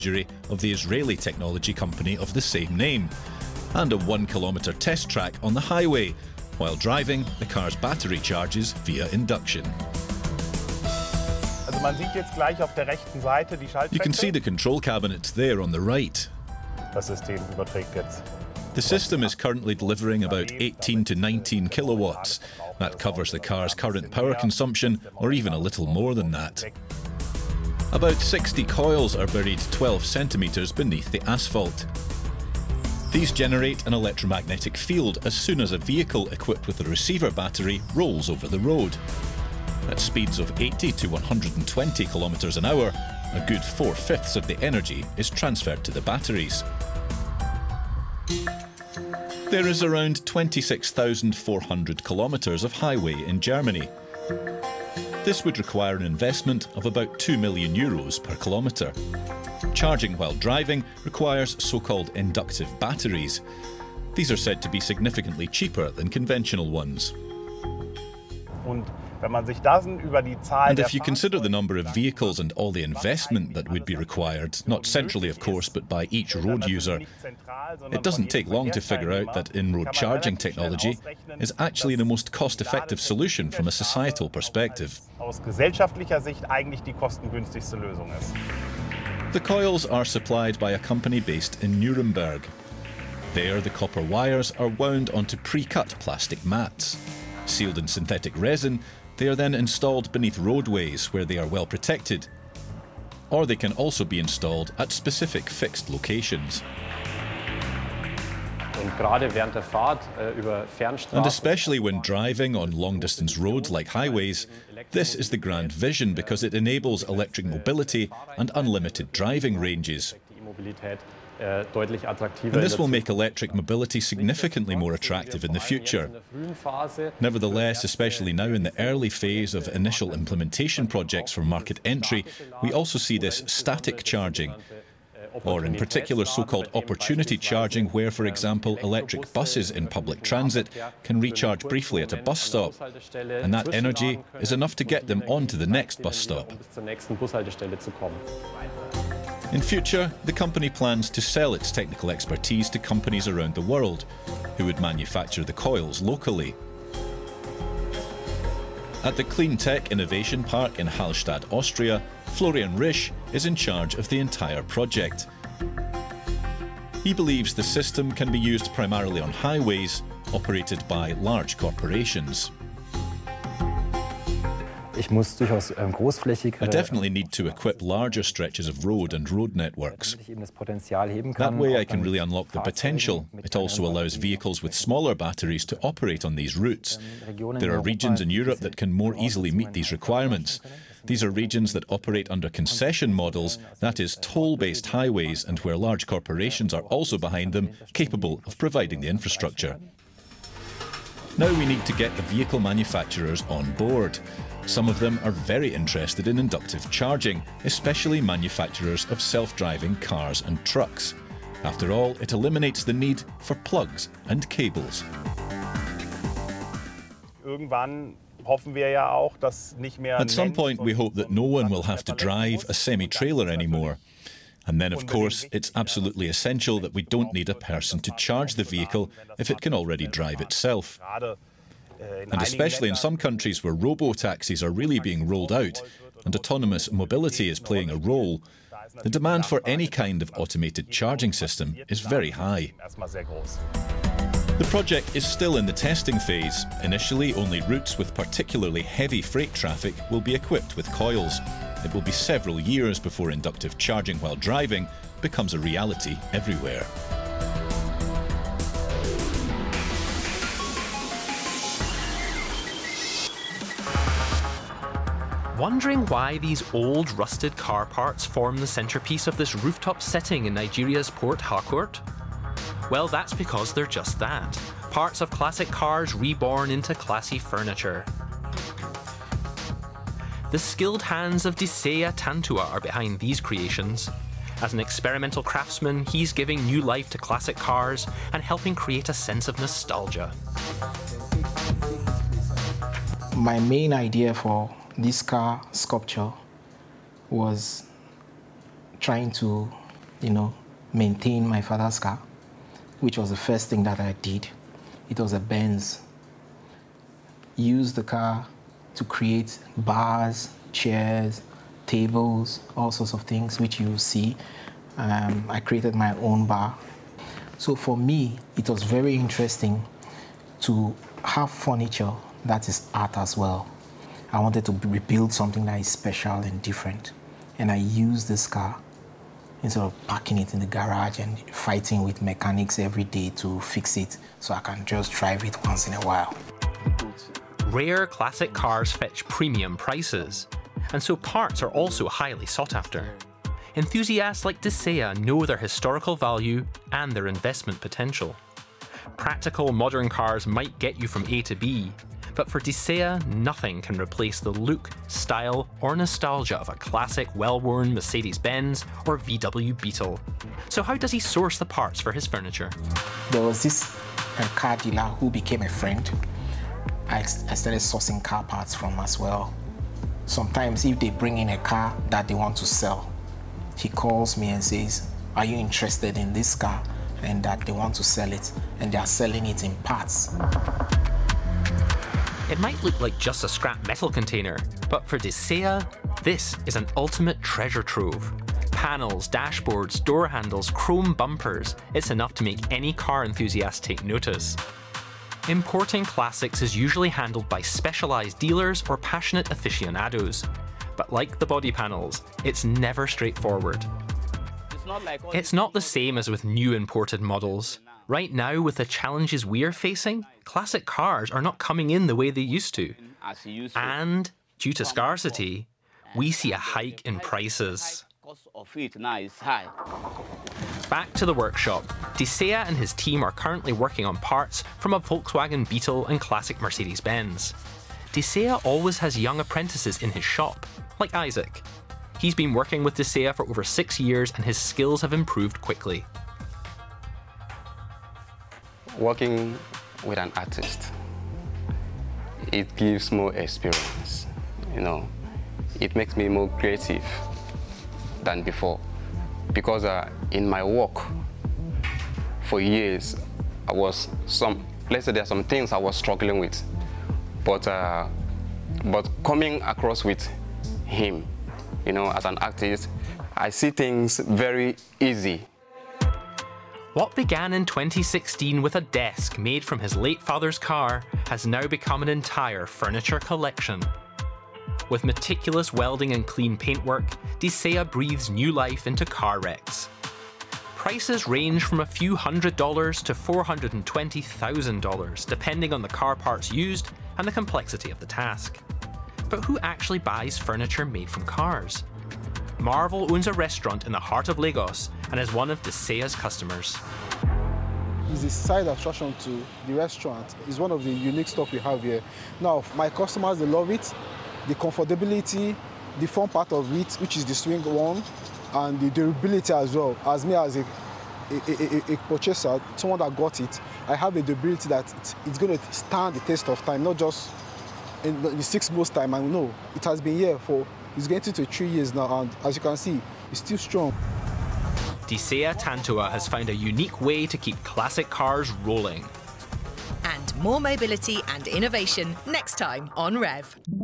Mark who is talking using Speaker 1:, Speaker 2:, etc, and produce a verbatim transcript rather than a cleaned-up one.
Speaker 1: of the Israeli technology company of the same name, and a one kilometre test track on the highway. While driving, the car's battery charges via induction. You can see the control cabinet there on the right. The system is currently delivering about eighteen to nineteen kilowatts. That covers the car's current power consumption, or even a little more than that. About sixty coils are buried twelve centimetres beneath the asphalt. These generate an electromagnetic field as soon as a vehicle equipped with a receiver battery rolls over the road. At speeds of eighty to one hundred twenty kilometres an hour, a good four-fifths of the energy is transferred to the batteries. There is around twenty-six thousand four hundred kilometres of highway in Germany. This would require an investment of about two million euros per kilometre. Charging while driving requires so-called inductive batteries. These are said to be significantly cheaper than conventional ones. And if you consider the number of vehicles and all the investment that would be required, not centrally of course, but by each road user, it doesn't take long to figure out that in-road charging technology is actually the most cost-effective solution from a societal perspective. The coils are supplied by a company based in Nuremberg. There, the copper wires are wound onto pre-cut plastic mats. Sealed in synthetic resin, they are then installed beneath roadways where they are well protected. Or they can also be installed at specific fixed locations. And especially when driving on long-distance roads like highways, this is the grand vision because it enables electric mobility and unlimited driving ranges. And this will make electric mobility significantly more attractive in the future. Nevertheless, especially now in the early phase of initial implementation projects for market entry, we also see this static charging, or in particular so-called opportunity charging, where, for example, electric buses in public transit can recharge briefly at a bus stop, and that energy is enough to get them on to the next bus stop. In future, the company plans to sell its technical expertise to companies around the world who would manufacture the coils locally. At the Clean Tech Innovation Park in Hallstatt, Austria, Florian Risch is in charge of the entire project. He believes the system can be used primarily on highways operated by large corporations. I definitely need to equip larger stretches of road and road networks. That way I can really unlock the potential. It also allows vehicles with smaller batteries to operate on these routes. There are regions in Europe that can more easily meet these requirements. These are regions that operate under concession models, that is, toll-based highways, and where large corporations are also behind them, capable of providing the infrastructure. Now we need to get the vehicle manufacturers on board. Some of them are very interested in inductive charging, especially manufacturers of self-driving cars and trucks. After all, it eliminates the need for plugs and cables. At some point, we hope that no one will have to drive a semi-trailer anymore. And then, of course, it's absolutely essential that we don't need a person to charge the vehicle if it can already drive itself. And especially in some countries where robo-taxis are really being rolled out and autonomous mobility is playing a role, the demand for any kind of automated charging system is very high. The project is still in the testing phase. Initially, only routes with particularly heavy freight traffic will be equipped with coils. It will be several years before inductive charging while driving becomes a reality everywhere.
Speaker 2: Wondering why these old, rusted car parts form the centerpiece of this rooftop setting in Nigeria's Port Harcourt? Well, that's because they're just that. Parts of classic cars reborn into classy furniture. The skilled hands of Disea Tantua are behind these creations. As an experimental craftsman, he's giving new life to classic cars and helping create a sense of nostalgia.
Speaker 3: My main idea for this car sculpture was trying to you know, maintain my father's car, which was the first thing that I did. It was a Benz. Used the car to create bars, chairs, tables, all sorts of things, which you see. Um, I created my own bar. So for me, it was very interesting to have furniture that is art as well. I wanted to rebuild something that is special and different. And I used this car instead of parking it in the garage and fighting with mechanics every day to fix it, so I can just drive it once in a while.
Speaker 2: Rare classic cars fetch premium prices, and so parts are also highly sought after. Enthusiasts like Desea know their historical value and their investment potential. Practical modern cars might get you from A to B, but for Desea, nothing can replace the look, style, or nostalgia of a classic, well-worn Mercedes-Benz or V W Beetle. So how does he source the parts for his furniture?
Speaker 3: There was this uh, car dealer who became a friend. I, I started sourcing car parts from as well. Sometimes if they bring in a car that they want to sell, he calls me and says, are you interested in this car? And that they want to sell it, and they are selling it in parts.
Speaker 2: It might look like just a scrap metal container, but for Desea, this is an ultimate treasure trove. Panels, dashboards, door handles, chrome bumpers, it's enough to make any car enthusiast take notice. Importing classics is usually handled by specialised dealers or passionate aficionados. But like the body panels, it's never straightforward. It's not the same as with new imported models. Right now, with the challenges we're facing, classic cars are not coming in the way they used to. And, due to scarcity, we see a hike in prices. Back to the workshop. Desea and his team are currently working on parts from a Volkswagen Beetle and classic Mercedes-Benz. Desea always has young apprentices in his shop, like Isaac. He's been working with Desea for over six years and his skills have improved quickly.
Speaker 4: Working with an artist, it gives more experience, you know. It makes me more creative than before. Because uh, in my work, for years, I was some, let's say there are some things I was struggling with. But, uh, but coming across with him, you know, as an artist, I see things very easy.
Speaker 2: What began in twenty sixteen with a desk made from his late father's car has now become an entire furniture collection. With meticulous welding and clean paintwork, Desea breathes new life into car wrecks. Prices range from a few hundred dollars to four hundred twenty thousand dollars, depending on the car parts used and the complexity of the task. But who actually buys furniture made from cars? Marvel owns a restaurant in the heart of Lagos and is one of Desea's customers.
Speaker 5: It's a side attraction to the restaurant. It's one of the unique stuff we have here. Now, my customers, they love it. The comfortability, the fun part of it, which is the swing one, and the durability as well. As me as a, a, a, a purchaser, someone that got it, I have a durability that it's, it's going to stand the test of time, not just in the six months time. And no, it has been here for, it's getting to three years now, and as you can see, it's still strong.
Speaker 2: Desea Tantua has found a unique way to keep classic cars rolling.
Speaker 6: And more mobility and innovation next time on Rev.